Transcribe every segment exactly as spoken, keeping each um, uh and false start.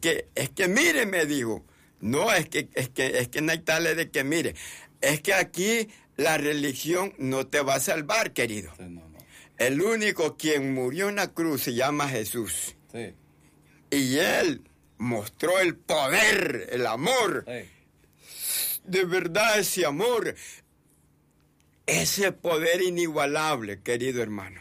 que, es que mire, me dijo. No, es que, es que, es que no hay tal de que mire. Es que aquí la religión no te va a salvar, querido. Sí, no, no. El único quien murió en la cruz se llama Jesús. Sí. Y él mostró el poder, el amor. Sí. De verdad, ese amor, ese poder inigualable, querido hermano.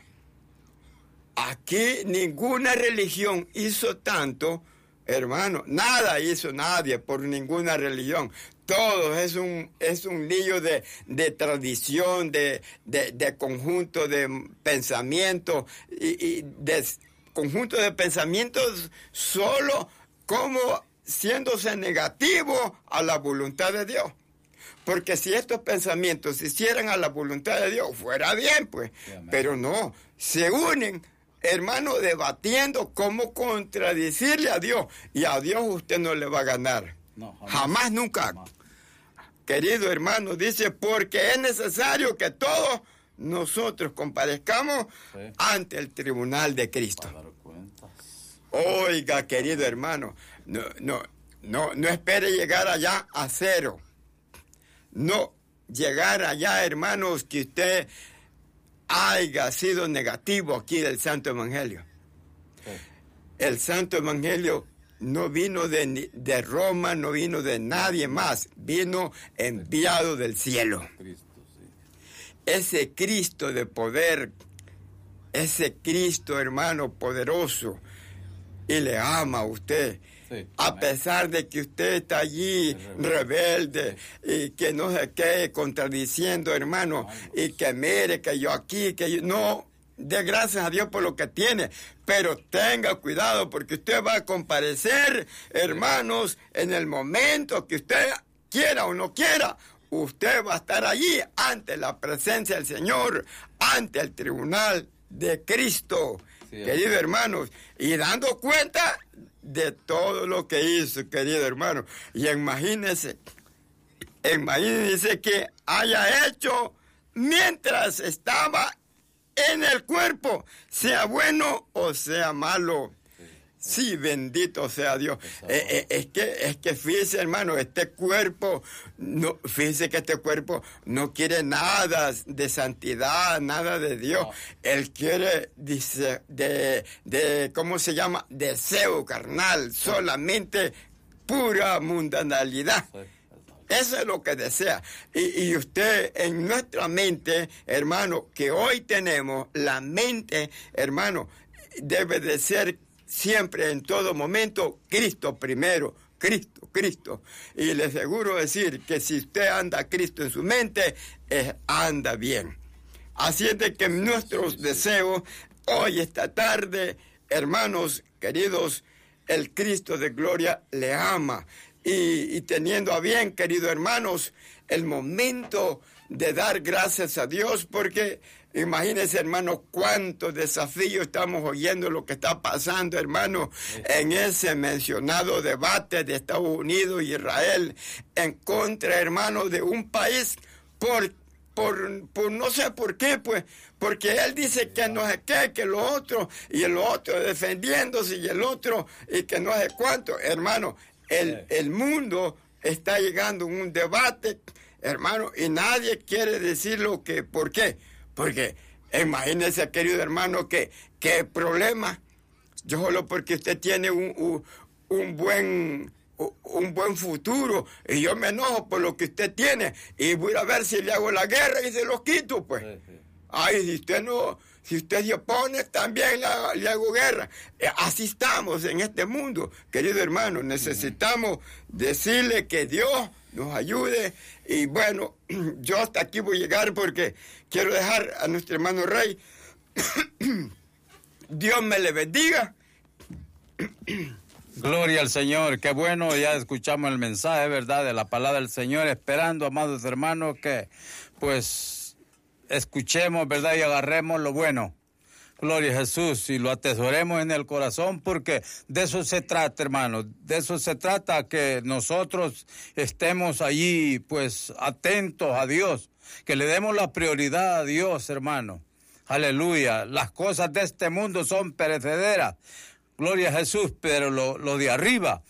Aquí ninguna religión hizo tanto, hermano, nada hizo nadie por ninguna religión. Todo es un, es un lío de, de tradición, de, de, de conjunto de pensamientos y, y de conjunto de pensamientos solo como siéndose negativo a la voluntad de Dios. Porque si estos pensamientos se hicieran a la voluntad de Dios, fuera bien, pues. Sí, pero no, se unen, hermano, debatiendo cómo contradecirle a Dios. Y a Dios usted no le va a ganar. No, jamás, jamás, nunca. Jamás. Querido hermano, dice, porque es necesario que todos nosotros comparezcamos sí. ante el tribunal de Cristo. Para dar cuentas. Oiga, querido hermano, no, no, no, no espere llegar allá a cero. No llegar allá, hermanos, que usted haya sido negativo aquí del Santo Evangelio. Sí. El Santo Evangelio no vino de, de Roma, no vino de nadie más, vino enviado del cielo. Cristo, sí. Ese Cristo de poder, ese Cristo, hermano, poderoso, y le ama a usted. Sí, a pesar de que usted está allí rebelde y que no se quede contradiciendo, hermano, y que mire que yo aquí, que yo no, dé gracias a Dios por lo que tiene, pero tenga cuidado porque usted va a comparecer, hermanos, en el momento que usted quiera o no quiera, usted va a estar allí ante la presencia del Señor, ante el tribunal de Cristo, sí, queridos hermanos, y dando cuenta de todo lo que hizo, querido hermano. Y imagínese, imagínese que haya hecho mientras estaba en el cuerpo, sea bueno o sea malo. Sí, bendito sea Dios. Eh, eh, es que, es que fíjese, hermano, este cuerpo, no, fíjese que este cuerpo no quiere nada de santidad, nada de Dios. No. Él quiere, dice, de, de, ¿cómo se llama? Deseo carnal, solamente pura mundanalidad. Eso es lo que desea. Y, y usted, en nuestra mente, hermano, que hoy tenemos, la mente, hermano, debe de ser siempre, en todo momento, Cristo primero, Cristo, Cristo. Y le aseguro decir que si usted anda Cristo en su mente, eh, anda bien. Así es de que nuestros deseos, hoy, esta tarde, hermanos queridos, el Cristo de gloria le ama. Y, y teniendo a bien, queridos hermanos, el momento de dar gracias a Dios, porque imagínense, hermano, cuántos desafíos estamos oyendo, lo que está pasando, hermano, en ese mencionado debate de Estados Unidos y Israel, en contra, hermano, de un país por, por, por no sé por qué, pues, porque él dice que no sé qué, que lo otro, y el otro defendiéndose, y el otro, y que no sé cuánto, hermano, el, el mundo está llegando a un debate, hermano, y nadie quiere decir lo que, ¿por qué? Porque imagínese, querido hermano, que qué problema. Yo solo porque usted tiene un, un, un buen un buen futuro y yo me enojo por lo que usted tiene y voy a ver si le hago la guerra y se los quito, pues. Sí, sí. Ay, si usted no, si usted se opone, también la, le hago guerra. Eh, así estamos en este mundo, querido hermano. Necesitamos decirle que Dios nos ayude. Y bueno, yo hasta aquí voy a llegar porque quiero dejar a nuestro hermano Rey. Dios me le bendiga. Gloria al Señor, qué bueno, ya escuchamos el mensaje, ¿verdad?, de la palabra del Señor, esperando, amados hermanos, que pues escuchemos, ¿verdad?, y agarremos lo bueno. Gloria a Jesús, y lo atesoremos en el corazón, porque de eso se trata, hermanos, de eso se trata, que nosotros estemos allí, pues, atentos a Dios, que le demos la prioridad a Dios, hermano. Aleluya, las cosas de este mundo son perecederas. Gloria a Jesús, pero lo, lo de arriba